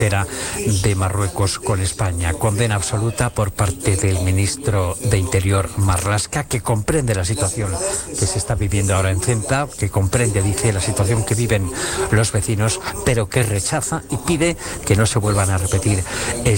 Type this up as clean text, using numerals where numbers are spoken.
de Marruecos con España. Condena absoluta por parte del ministro de Interior Marlaska, que comprende la situación que se está viviendo ahora en Ceuta, que comprende, dice, la situación que viven los vecinos, pero que rechaza y pide que no se vuelvan a repetir